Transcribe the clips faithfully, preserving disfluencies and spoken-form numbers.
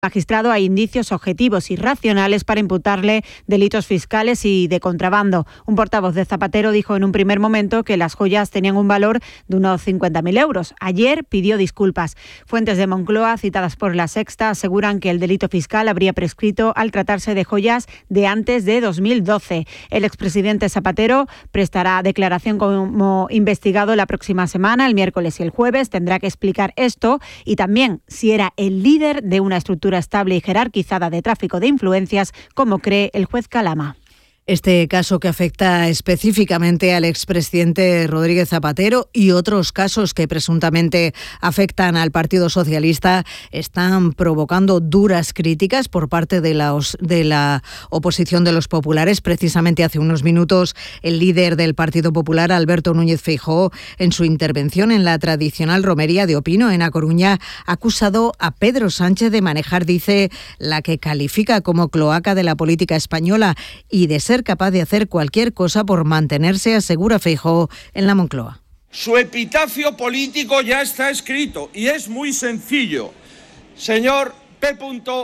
magistrado hay indicios objetivos y racionales para imputarle delitos fiscales y de contrabando. Un portavoz de Zapatero dijo en un primer momento que las joyas tenían un valor de unos cincuenta mil euros. Ayer pidió disculpas. Fuentes de Moncloa, citadas por La Sexta, aseguran que el delito fiscal habría prescrito al tratarse de joyas de antes de dos mil doce. El expresidente Zapatero prestará declaración como investigado la próxima semana, el miércoles y el jueves. Tendrá que explicar esto y también si era el líder de una estructura estable y jerarquizada de tráfico de influencias, como cree el juez Calama. Este caso que afecta específicamente al expresidente Rodríguez Zapatero y otros casos que presuntamente afectan al Partido Socialista están provocando duras críticas por parte de la, de la oposición de los populares. Precisamente hace unos minutos el líder del Partido Popular, Alberto Núñez Feijóo, en su intervención en la tradicional romería de Opino en A Coruña, ha acusado a Pedro Sánchez de manejar, dice, la que califica como cloaca de la política española y de ser capaz de hacer cualquier cosa por mantenerse, asegura Feijóo en la Moncloa. Su epitafio político ya está escrito y es muy sencillo. Señor P.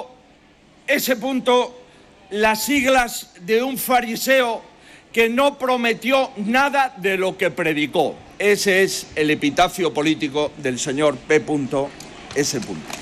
S. las siglas de un fariseo que no prometió nada de lo que predicó. Ese es el epitafio político del señor P. S.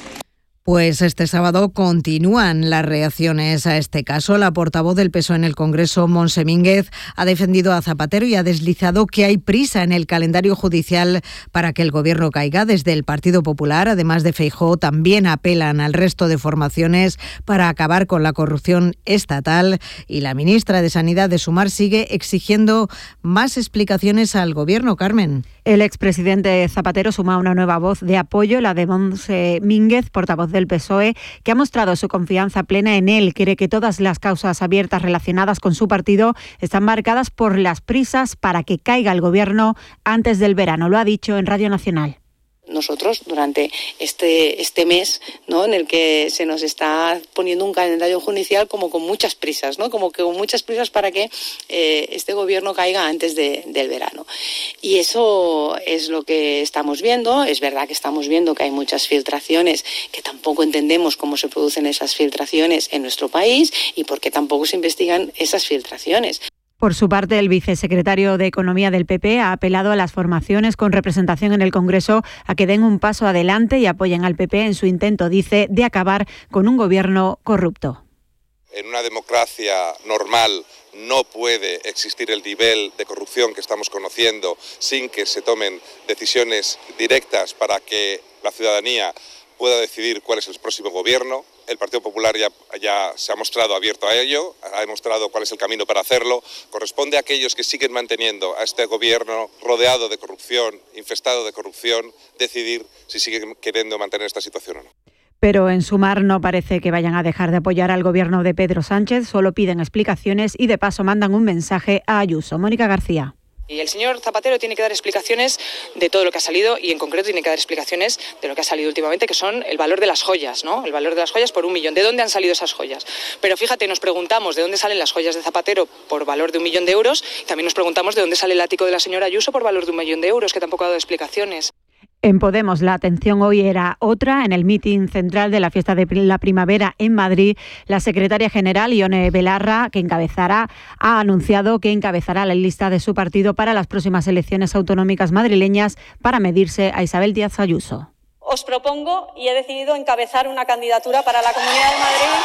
Pues este sábado continúan las reacciones a este caso. La portavoz del P S O E en el Congreso, Montse Mínguez, ha defendido a Zapatero y ha deslizado que hay prisa en el calendario judicial para que el Gobierno caiga. Desde el Partido Popular, además de Feijóo, también apelan al resto de formaciones para acabar con la corrupción estatal. Y la ministra de Sanidad, de Sumar, sigue exigiendo más explicaciones al Gobierno. Carmen. El expresidente Zapatero suma una nueva voz de apoyo, la de Montse Mínguez, portavoz del P S O E, que ha mostrado su confianza plena en él. Cree que todas las causas abiertas relacionadas con su partido están marcadas por las prisas para que caiga el Gobierno antes del verano. Lo ha dicho en Radio Nacional. Nosotros, durante este, este mes, ¿no?, en el que se nos está poniendo un calendario judicial como con muchas prisas, ¿no?, como que con muchas prisas para que eh, este gobierno caiga antes de, del verano. Y eso es lo que estamos viendo. Es verdad que estamos viendo que hay muchas filtraciones, que tampoco entendemos cómo se producen esas filtraciones en nuestro país y por qué tampoco se investigan esas filtraciones. Por su parte, el vicesecretario de Economía del P P ha apelado a las formaciones con representación en el Congreso a que den un paso adelante y apoyen al P P en su intento, dice, de acabar con un gobierno corrupto. En una democracia normal no puede existir el nivel de corrupción que estamos conociendo sin que se tomen decisiones directas para que la ciudadanía pueda decidir cuál es el próximo gobierno. El Partido Popular ya, ya se ha mostrado abierto a ello, ha demostrado cuál es el camino para hacerlo. Corresponde a aquellos que siguen manteniendo a este gobierno rodeado de corrupción, infestado de corrupción, decidir si siguen queriendo mantener esta situación o no. Pero en Sumar no parece que vayan a dejar de apoyar al gobierno de Pedro Sánchez, solo piden explicaciones y de paso mandan un mensaje a Ayuso. Mónica García. Y el señor Zapatero tiene que dar explicaciones de todo lo que ha salido y en concreto tiene que dar explicaciones de lo que ha salido últimamente, que son el valor de las joyas, ¿no? El valor de las joyas por un millón. ¿De dónde han salido esas joyas? Pero fíjate, nos preguntamos de dónde salen las joyas de Zapatero por valor de un millón de euros. También nos preguntamos de dónde sale el ático de la señora Ayuso por valor de un millón de euros, que tampoco ha dado explicaciones. En Podemos la atención hoy era otra. En el mitin central de la fiesta de la primavera en Madrid, la secretaria general, Ione Belarra, que encabezará, ha anunciado que encabezará la lista de su partido para las próximas elecciones autonómicas madrileñas para medirse a Isabel Díaz Ayuso. Os propongo y he decidido encabezar una candidatura para la Comunidad de Madrid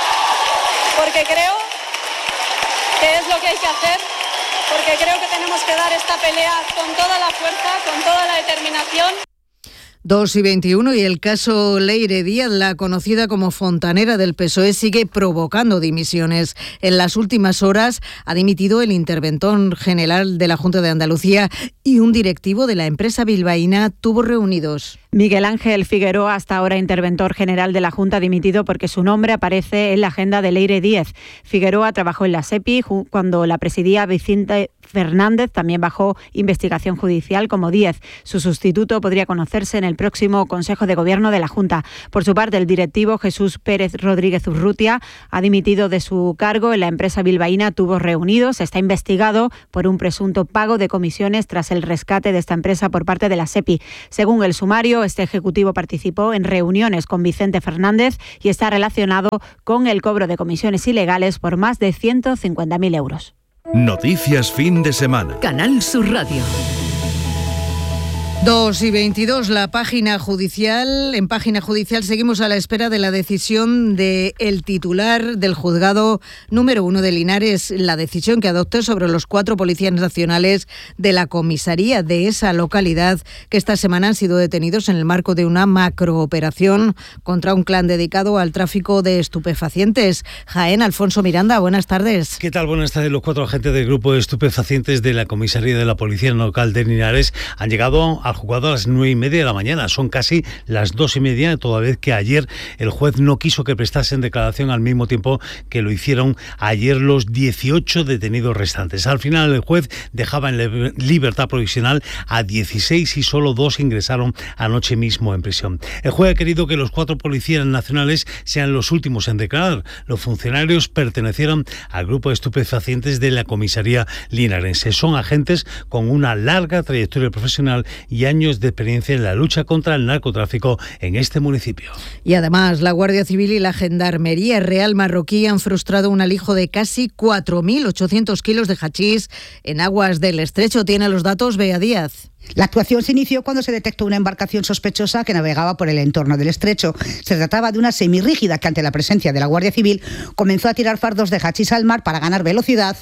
porque creo que es lo que hay que hacer, porque creo que tenemos que dar esta pelea con toda la fuerza, con toda la determinación. dos y veintiuno y el caso Leire Díaz, la conocida como fontanera del P S O E, sigue provocando dimisiones. En las últimas horas ha dimitido el interventor general de la Junta de Andalucía y un directivo de la empresa bilbaína Tubos Reunidos. Miguel Ángel Figueroa, hasta ahora interventor general de la Junta, ha dimitido porque su nombre aparece en la agenda de Leire Díaz. Figueroa trabajó en la SEPI cuando la presidía Vicente Fernández, también bajo investigación judicial como Díaz. Su sustituto podría conocerse en el próximo Consejo de Gobierno de la Junta. Por su parte, el directivo Jesús Pérez Rodríguez Urrutia ha dimitido de su cargo en la empresa bilbaína Tubos Reunidos. Está investigado por un presunto pago de comisiones tras el rescate de esta empresa por parte de la SEPI. Según el sumario, previo, este ejecutivo participó en reuniones con Vicente Fernández y está relacionado con el cobro de comisiones ilegales por más de ciento cincuenta mil euros. Noticias fin de semana. Canal Sur Radio. dos y veintidós, la página judicial. En página judicial seguimos a la espera de la decisión del titular del juzgado número uno de Linares, la decisión que adoptó sobre los cuatro policías nacionales de la comisaría de esa localidad que esta semana han sido detenidos en el marco de una macrooperación contra un clan dedicado al tráfico de estupefacientes. Jaén, Alfonso Miranda, buenas tardes. ¿Qué tal? Buenas tardes. Los cuatro agentes del grupo de estupefacientes de la comisaría de la policía local de Linares han llegado a al juzgado a las nueve y media de la mañana. Son casi las dos y media, toda vez que ayer el juez no quiso que prestasen declaración al mismo tiempo que lo hicieron ayer los dieciocho detenidos restantes. Al final el juez dejaba en libertad provisional a dieciséis y solo dos ingresaron anoche mismo en prisión. El juez ha querido que los cuatro policías nacionales sean los últimos en declarar. Los funcionarios pertenecieron al grupo de estupefacientes de la comisaría linarense. Son agentes con una larga trayectoria profesional y años de experiencia en la lucha contra el narcotráfico en este municipio. Y además, la Guardia Civil y la Gendarmería Real Marroquí han frustrado un alijo de casi cuatro mil ochocientos kilos de hachís en aguas del Estrecho. Tiene los datos Bea Díaz. La actuación se inició cuando se detectó una embarcación sospechosa que navegaba por el entorno del estrecho. Se trataba de una semirrígida que, ante la presencia de la Guardia Civil, comenzó a tirar fardos de hachís al mar para ganar velocidad.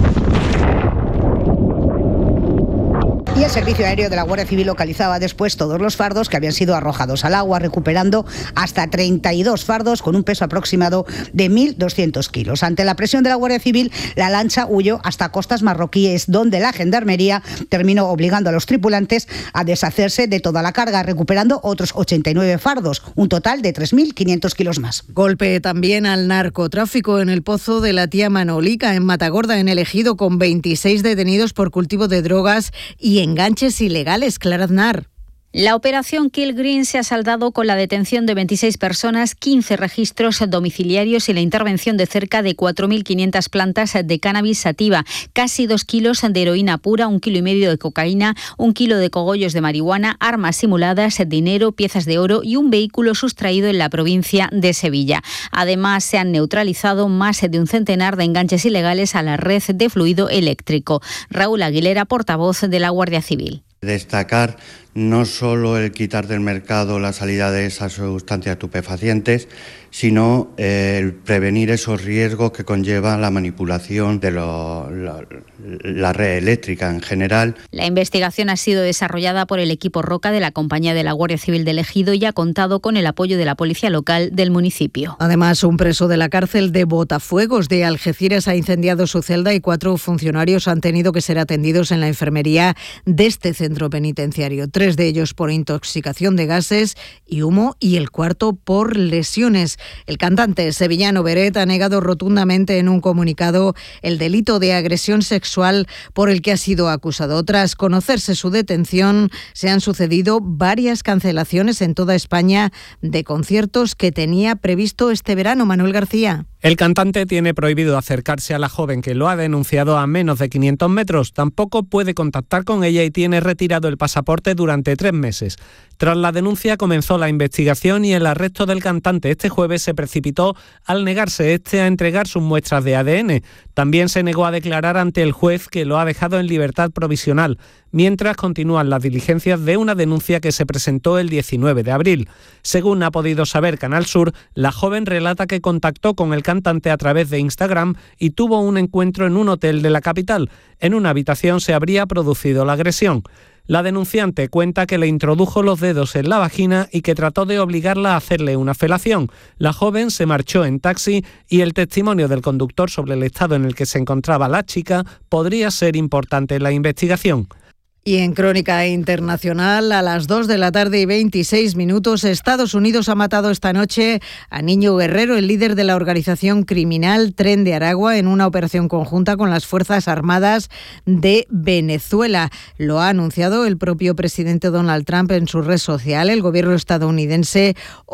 Y el servicio aéreo de la Guardia Civil localizaba después todos los fardos que habían sido arrojados al agua, recuperando hasta treinta y dos fardos con un peso aproximado de mil doscientos kilos. Ante la presión de la Guardia Civil, la lancha huyó hasta costas marroquíes, donde la Gendarmería terminó obligando a los tripulantes a deshacerse de toda la carga, recuperando otros ochenta y nueve fardos, un total de tres mil quinientos kilos más. Golpe también al narcotráfico en el Pozo de la Tía Manolica, en Matagorda, en el Ejido, con veintiséis detenidos por cultivo de drogas y enganches ilegales. Clara Aznar. La operación Kill Green se ha saldado con la detención de veintiséis personas, quince registros domiciliarios y la intervención de cerca de cuatro mil quinientas plantas de cannabis sativa, casi dos kilos de heroína pura, un kilo y medio de cocaína, un kilo de cogollos de marihuana, armas simuladas, dinero, piezas de oro y un vehículo sustraído en la provincia de Sevilla. Además, se han neutralizado más de un centenar de enganches ilegales a la red de fluido eléctrico. Raúl Aguilera, portavoz de la Guardia Civil. Destacar no solo el quitar del mercado la salida de esas sustancias estupefacientes, sino el prevenir esos riesgos que conlleva la manipulación de lo, la, la red eléctrica en general. La investigación ha sido desarrollada por el equipo Roca de la Compañía de la Guardia Civil del Ejido y ha contado con el apoyo de la Policía Local del municipio. Además, un preso de la cárcel de Botafuegos de Algeciras ha incendiado su celda y cuatro funcionarios han tenido que ser atendidos en la enfermería de este centro penitenciario. Tres de ellos por intoxicación de gases y humo y el cuarto por lesiones. El cantante sevillano Beret ha negado rotundamente en un comunicado el delito de agresión sexual por el que ha sido acusado. Tras conocerse su detención, se han sucedido varias cancelaciones en toda España de conciertos que tenía previsto este verano. Manuel García. El cantante tiene prohibido acercarse a la joven que lo ha denunciado a menos de quinientos metros. Tampoco puede contactar con ella y tiene retirado el pasaporte durante tres meses. Tras la denuncia comenzó la investigación y el arresto del cantante este jueves se precipitó al negarse este a entregar sus muestras de A D N. También se negó a declarar ante el juez que lo ha dejado en libertad provisional, mientras continúan las diligencias de una denuncia que se presentó el diecinueve de abril. Según ha podido saber Canal Sur, la joven relata que contactó con el cantante a través de Instagram y tuvo un encuentro en un hotel de la capital. En una habitación se habría producido la agresión. La denunciante cuenta que le introdujo los dedos en la vagina y que trató de obligarla a hacerle una felación. La joven se marchó en taxi y el testimonio del conductor sobre el estado en el que se encontraba la chica podría ser importante en la investigación. Y en crónica internacional, a las dos de la tarde y veintiséis minutos, Estados Unidos ha matado esta noche a Niño Guerrero, el líder de la organización criminal Tren de Aragua, en una operación conjunta con las Fuerzas Armadas de Venezuela. Lo ha anunciado el propio presidente Donald Trump en su red social. El gobierno estadounidense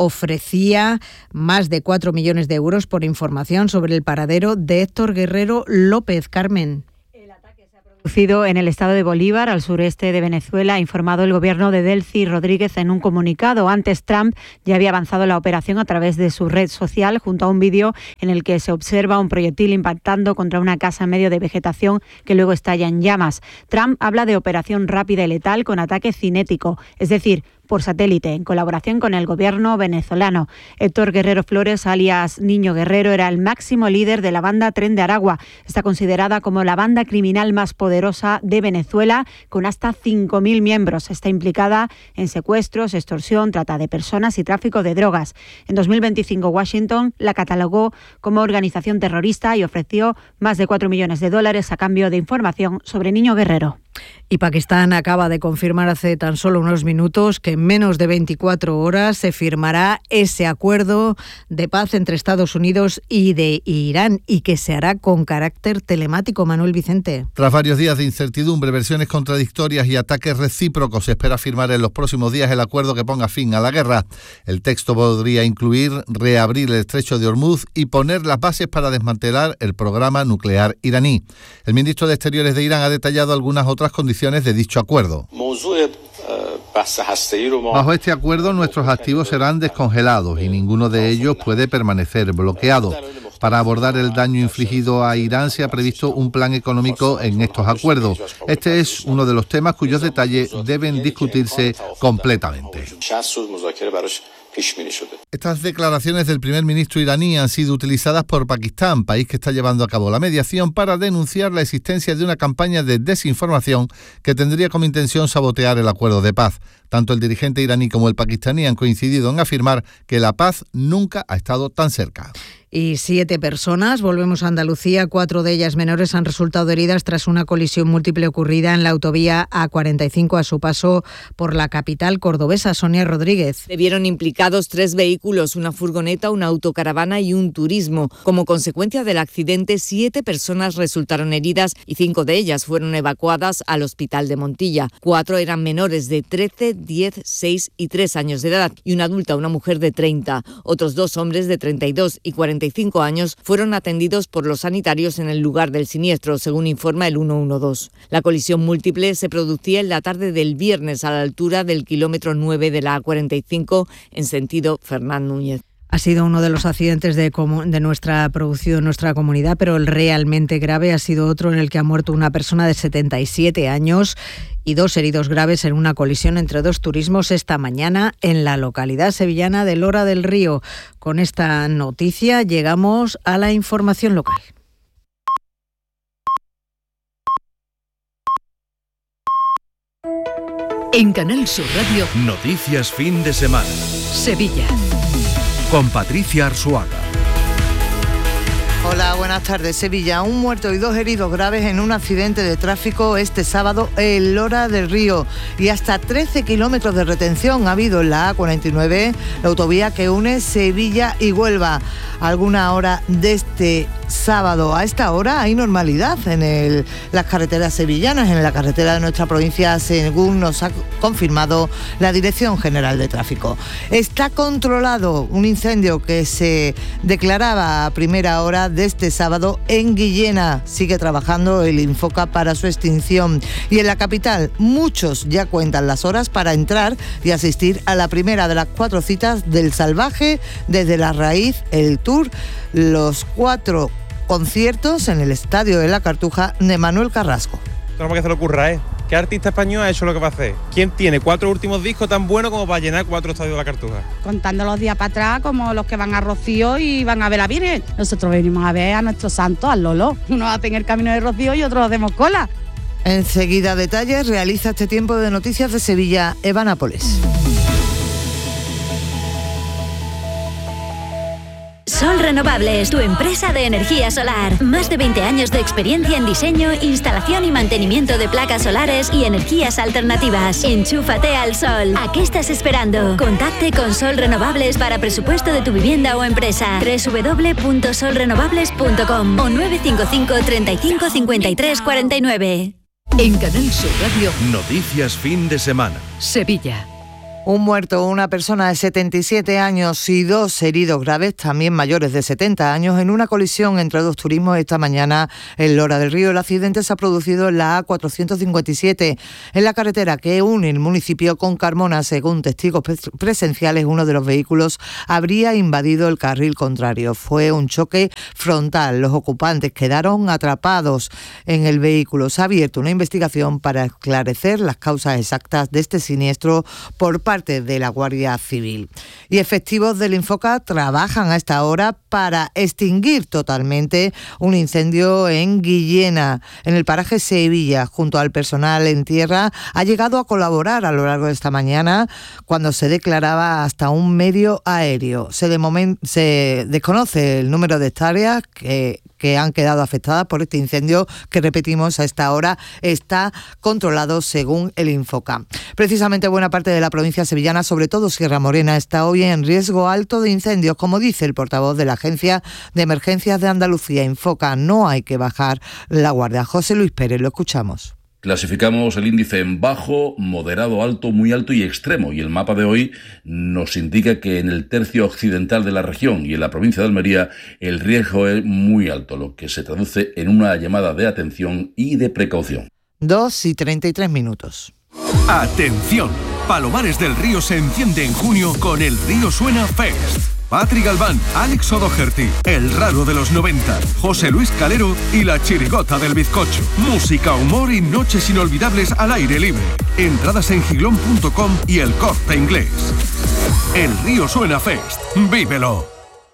ofrecía más de cuatro millones de euros por información sobre el paradero de Héctor Guerrero López. Carmen. En el estado de Bolívar, al sureste de Venezuela, ha informado el gobierno de Delcy Rodríguez en un comunicado. Antes, Trump ya había avanzado la operación a través de su red social, junto a un vídeo en el que se observa un proyectil impactando contra una casa en medio de vegetación que luego estalla en llamas. Trump habla de operación rápida y letal con ataque cinético, es decir, por satélite, en colaboración con el gobierno venezolano. Héctor Guerrero Flores, alias Niño Guerrero, era el máximo líder de la banda Tren de Aragua. Está considerada como la banda criminal más poderosa de Venezuela, con hasta cinco mil miembros. Está implicada en secuestros, extorsión, trata de personas y tráfico de drogas. En dos mil veinticinco, Washington la catalogó como organización terrorista y ofreció más de cuatro millones de dólares a cambio de información sobre Niño Guerrero. Y Pakistán acaba de confirmar hace tan solo unos minutos que en menos de veinticuatro horas se firmará ese acuerdo de paz entre Estados Unidos y de Irán y que se hará con carácter telemático. Manuel Vicente. Tras varios días de incertidumbre, versiones contradictorias y ataques recíprocos, se espera firmar en los próximos días el acuerdo que ponga fin a la guerra. El texto podría incluir reabrir el estrecho de Hormuz y poner las bases para desmantelar el programa nuclear iraní. El ministro de Exteriores de Irán ha detallado algunas otras condiciones de dicho acuerdo. Bajo este acuerdo, nuestros activos serán descongelados y ninguno de ellos puede permanecer bloqueado. Para abordar el daño infligido a Irán se ha previsto un plan económico en estos acuerdos. Este es uno de los temas cuyos detalles deben discutirse completamente. Estas declaraciones del primer ministro iraní han sido utilizadas por Pakistán, país que está llevando a cabo la mediación, para denunciar la existencia de una campaña de desinformación que tendría como intención sabotear el acuerdo de paz. Tanto el dirigente iraní como el pakistaní han coincidido en afirmar que la paz nunca ha estado tan cerca. Y siete personas, volvemos a Andalucía, cuatro de ellas menores, han resultado heridas tras una colisión múltiple ocurrida en la autovía A cuarenta y cinco a su paso por la capital cordobesa. Sonia Rodríguez. Se vieron implicados tres vehículos, una furgoneta, una autocaravana y un turismo. Como consecuencia del accidente, siete personas resultaron heridas y cinco de ellas fueron evacuadas al hospital de Montilla. Cuatro eran menores de trece, diez, seis y tres años de edad y una adulta, una mujer de treinta. Otros dos hombres de treinta y dos y cuarenta y cinco años fueron atendidos por los sanitarios en el lugar del siniestro, según informa el ciento doce. La colisión múltiple se producía en la tarde del viernes a la altura del kilómetro nueve de la A cuarenta y cinco en sentido Fernán Núñez. Ha sido uno de los accidentes de, de nuestra producido en nuestra comunidad, pero el realmente grave ha sido otro en el que ha muerto una persona de setenta y siete años y dos heridos graves en una colisión entre dos turismos esta mañana en la localidad sevillana de Lora del Río. Con esta noticia llegamos a la información local. En Canal Sur Radio, Noticias Fin de Semana. Sevilla. Con Patricia Arzuaga. Hola, buenas tardes. Sevilla, un muerto y dos heridos graves en un accidente de tráfico este sábado en Lora del Río y hasta trece kilómetros de retención ha habido en la A cuarenta y nueve, la autovía que une Sevilla y Huelva. A alguna hora de este sábado, a esta hora, hay normalidad en el, las carreteras sevillanas, en la carretera de nuestra provincia, según nos ha confirmado la Dirección General de Tráfico. Está controlado un incendio que se declaraba a primera hora de este sábado en Guillena. Sigue trabajando el Infoca para su extinción. Y en la capital, muchos ya cuentan las horas para entrar y asistir a la primera de las cuatro citas del Salvaje, desde La Raíz, el Tour, los cuatro conciertos en el Estadio de la Cartuja de Manuel Carrasco. No que se le ocurra, ¿eh? ¿Qué artista español ha hecho lo que va a hacer? ¿Quién tiene cuatro últimos discos tan buenos como para llenar cuatro estadios de la Cartuja? Contando los días para atrás, como los que van a Rocío y van a ver a la Virgen. Nosotros venimos a ver a nuestro santo, al Lolo. Unos hacen el camino de Rocío y otros hacemos cola. Enseguida detalles, realiza este tiempo de noticias de Sevilla, Eva Nápoles. Sol Renovables, tu empresa de energía solar. Más de veinte años de experiencia en diseño, instalación y mantenimiento de placas solares y energías alternativas. Enchúfate al sol. ¿A qué estás esperando? Contacte con Sol Renovables para presupuesto de tu vivienda o empresa. doble u doble u doble u punto sol renovables punto com o nueve cinco cinco, treinta y cinco, cincuenta y tres, cuarenta y nueve. En Canal Sur Radio, Noticias Fin de Semana. Sevilla. Un muerto, una persona de setenta y siete años y dos heridos graves, también mayores de setenta años, en una colisión entre dos turismos esta mañana en Lora del Río. El accidente se ha producido en la A cuatrocientos cincuenta y siete, en la carretera que une el municipio con Carmona. Según testigos presenciales, uno de los vehículos habría invadido el carril contrario. Fue un choque frontal. Los ocupantes quedaron atrapados en el vehículo. Se ha abierto una investigación para esclarecer las causas exactas de este siniestro por parte de la Guardia Civil. Y efectivos del Infoca trabajan a esta hora para extinguir totalmente un incendio en Guillena, en el paraje Sevilla. Junto al personal en tierra ha llegado a colaborar a lo largo de esta mañana cuando se declaraba hasta un medio aéreo. Se, de momen- se desconoce el número de hectáreas que que han quedado afectadas por este incendio que, repetimos, a esta hora está controlado según el Infoca. Precisamente buena parte de la provincia sevillana, sobre todo Sierra Morena, está hoy en riesgo alto de incendios, como dice el portavoz de la Agencia de Emergencias de Andalucía, Infoca. No hay que bajar la guardia. José Luis Pérez, lo escuchamos. Clasificamos el índice en bajo, moderado, alto, muy alto y extremo, y el mapa de hoy nos indica que en el tercio occidental de la región y en la provincia de Almería el riesgo es muy alto, lo que se traduce en una llamada de atención y de precaución. dos y treinta y tres minutos. ¡Atención! Palomares del Río se enciende en junio con el Río Suena Fest. Patri Galván, Alex O'Doherty, El Raro de los noventa, José Luis Calero y La Chirigota del Bizcocho. Música, humor y noches inolvidables al aire libre. Entradas en giglón punto com y El Corte Inglés. El Río Suena Fest. ¡Vívelo!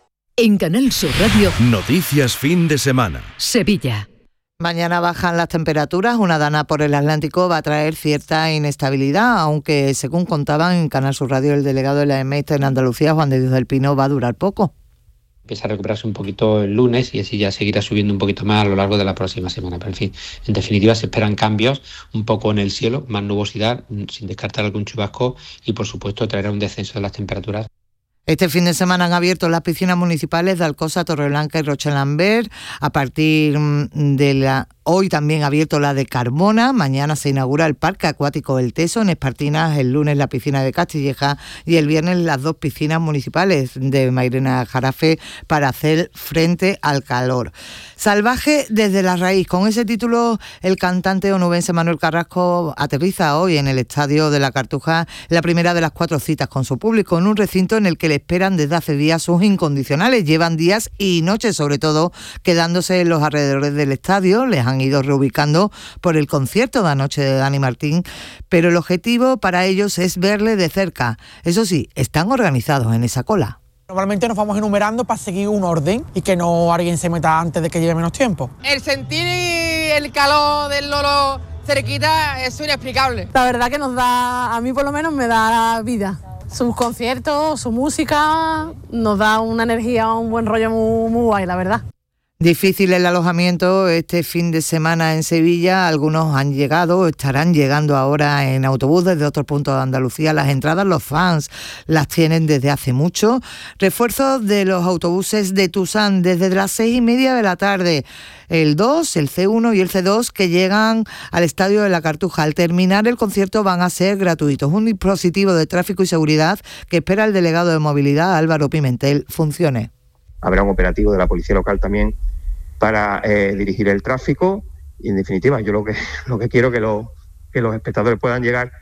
En Canal Sur Radio, Noticias fin de semana. Sevilla. Mañana bajan las temperaturas, una dana por el Atlántico va a traer cierta inestabilidad, aunque según contaban en Canal Sur Radio el delegado de la E M E T en Andalucía, Juan de Dios del Pino, va a durar poco. Empieza a recuperarse un poquito el lunes y así ya seguirá subiendo un poquito más a lo largo de la próxima semana. Pero en fin, en definitiva se esperan cambios un poco en el cielo, más nubosidad, sin descartar algún chubasco y por supuesto traerá un descenso de las temperaturas. Este fin de semana han abierto las piscinas municipales de Alcosa, Torreblanca y Rochelambert. A partir de la... Hoy también ha abierto la de Carmona. Mañana se inaugura el Parque Acuático El Teso. En Espartinas, el lunes la piscina de Castilleja y el viernes las dos piscinas municipales de Mairena Jarafe para hacer frente al calor. Salvaje desde la raíz. Con ese título, el cantante onubense Manuel Carrasco aterriza hoy en el Estadio de la Cartuja, la primera de las cuatro citas con su público, en un recinto en el que le esperan desde hace días sus incondicionales. Llevan días y noches, sobre todo, quedándose en los alrededores del estadio. Les han ido reubicando por el concierto de anoche de Dani Martín, pero el objetivo para ellos es verle de cerca. Eso sí, están organizados en esa cola. Normalmente nos vamos enumerando para seguir un orden y que no alguien se meta antes de que lleve menos tiempo. El sentir el calor del Lolo cerquita es inexplicable. La verdad que nos da, a mí por lo menos me da vida. Sus conciertos, su música, nos da una energía, un buen rollo muy, muy guay, la verdad. Difícil el alojamiento este fin de semana en Sevilla. Algunos han llegado, estarán llegando ahora en autobús desde otros puntos de Andalucía. Las entradas los fans las tienen desde hace mucho. Refuerzos de los autobuses de Tusán desde las seis y media de la tarde. El dos, el C uno y el C dos que llegan al Estadio de la Cartuja. Al terminar el concierto van a ser gratuitos. Un dispositivo de tráfico y seguridad que espera el delegado de movilidad, Álvaro Pimentel, funcione. Habrá un operativo de la policía local también para eh, dirigir el tráfico y, en definitiva, yo lo que lo que quiero es que, lo, que los espectadores puedan llegar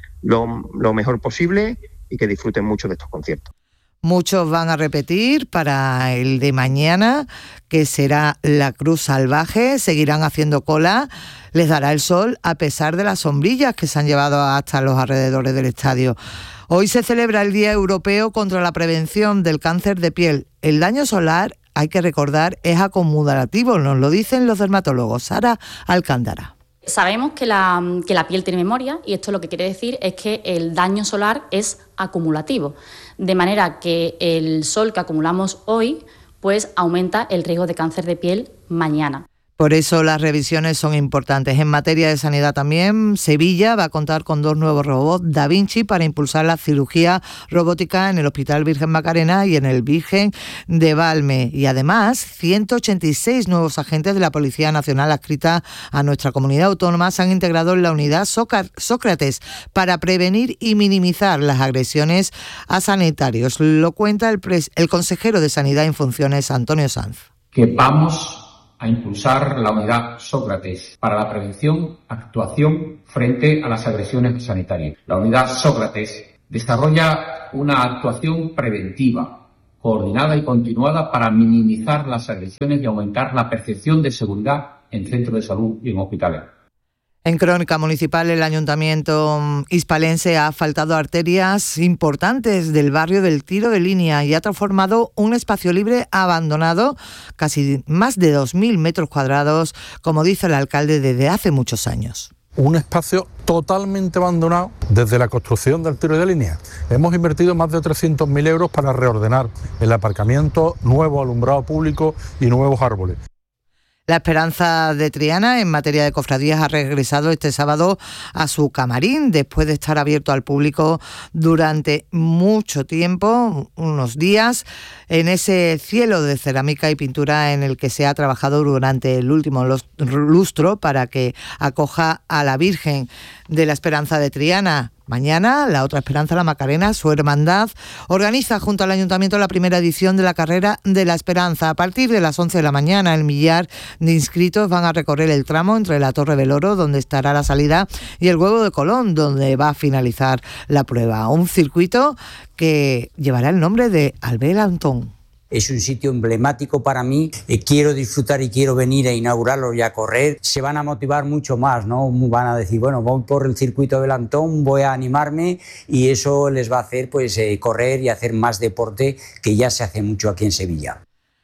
lo, lo mejor posible y que disfruten mucho de estos conciertos. Muchos van a repetir para el de mañana, que será la Cruz Salvaje. Seguirán haciendo cola. Les dará el sol a pesar de las sombrillas que se han llevado hasta los alrededores del estadio. Hoy se celebra el Día Europeo contra la Prevención del Cáncer de Piel. El daño solar, hay que recordar, es acumulativo, nos lo dicen los dermatólogos. Sara Alcántara. Sabemos que la, que la piel tiene memoria y esto lo que quiere decir es que el daño solar es acumulativo, de manera que el sol que acumulamos hoy pues aumenta el riesgo de cáncer de piel mañana. Por eso las revisiones son importantes. En materia de sanidad también, Sevilla va a contar con dos nuevos robots Da Vinci para impulsar la cirugía robótica en el Hospital Virgen Macarena y en el Virgen de Valme. Y además, ciento ochenta y seis nuevos agentes de la Policía Nacional adscrita a nuestra comunidad autónoma se han integrado en la unidad Sócrates para prevenir y minimizar las agresiones a sanitarios. Lo cuenta el, pres- el consejero de Sanidad en funciones, Antonio Sanz. Que vamos a impulsar la unidad Sócrates para la prevención, actuación frente a las agresiones sanitarias. La unidad Sócrates desarrolla una actuación preventiva, coordinada y continuada para minimizar las agresiones y aumentar la percepción de seguridad en centros de salud y en hospitales. En Crónica Municipal, el Ayuntamiento hispalense ha asfaltado arterias importantes del barrio del Tiro de Línea y ha transformado un espacio libre abandonado, casi más de dos mil metros cuadrados, como dice el alcalde, desde hace muchos años. Un espacio totalmente abandonado desde la construcción del Tiro de Línea. Hemos invertido más de trescientos mil euros para reordenar el aparcamiento, nuevo alumbrado público y nuevos árboles. La Esperanza de Triana, en materia de cofradías, ha regresado este sábado a su camarín después de estar abierto al público durante mucho tiempo, unos días, en ese cielo de cerámica y pintura en el que se ha trabajado durante el último lustro para que acoja a la Virgen de la Esperanza de Triana. Mañana, la otra Esperanza, la Macarena, su hermandad, organiza junto al Ayuntamiento la primera edición de la Carrera de la Esperanza. A partir de las once de la mañana, el millar de inscritos van a recorrer el tramo entre la Torre del Oro, donde estará la salida, y el Huevo de Colón, donde va a finalizar la prueba. Un circuito que llevará el nombre de Albert Antón. Es un sitio emblemático para mí, eh, quiero disfrutar y quiero venir a inaugurarlo y a correr. Se van a motivar mucho más, ¿no? Van a decir, bueno, voy por el circuito del Antón, voy a animarme y eso les va a hacer pues eh, correr y hacer más deporte, que ya se hace mucho aquí en Sevilla.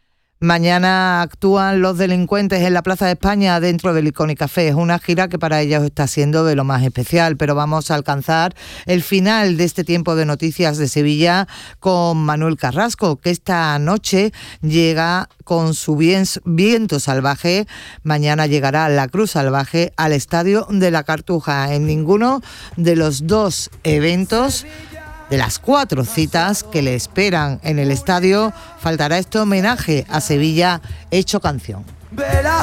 Mañana actúan Los Delincuentes en la Plaza de España dentro del Iconi Café. Es una gira que para ellos está siendo de lo más especial, pero vamos a alcanzar el final de este tiempo de noticias de Sevilla con Manuel Carrasco, que esta noche llega con su viento salvaje. Mañana llegará la Cruz Salvaje al Estadio de la Cartuja. En ninguno de los dos eventos, de las cuatro citas que le esperan en el estadio, faltará este homenaje a Sevilla hecho canción.